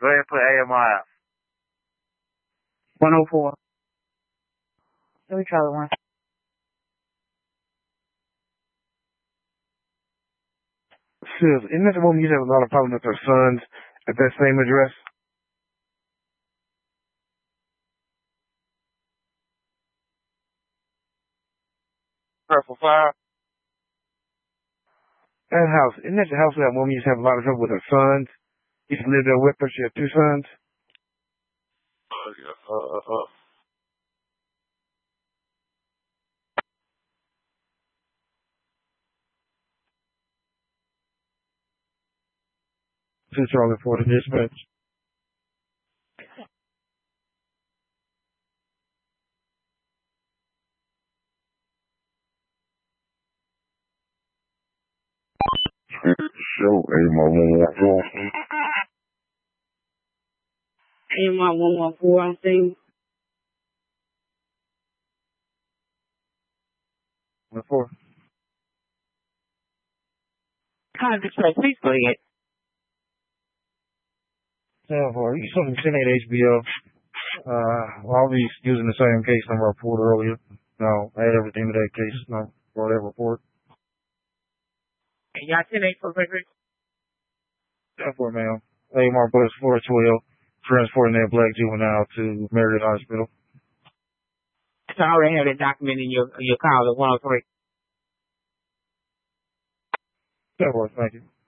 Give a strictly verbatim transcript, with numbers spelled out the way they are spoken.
Go ahead and put A M I out. one oh four. Let me try the one. Sis, isn't that the woman you have a lot of problems with her sons at that same address? Purple fire. That house, isn't that the house where that woman used to have a lot of trouble with her sons? Used to live there with her. She had two sons. Uh, yeah. Uh, uh, uh. Two Charlie for the dispatch. Show A M I one one four. A M I one one four on scene. One four. Kind of distress. Please go ahead. Seven four. You something sent at H B O. Uh, all these using the same case number I pulled earlier. No, I had everything to that case. No, for that report. And y'all ten eight for record. Seven four, ma'am. A M R bus four twelve. Transporting that black juvenile to Marriott Hospital. So I already have that document in your your call at one oh three. Seven four, thank you.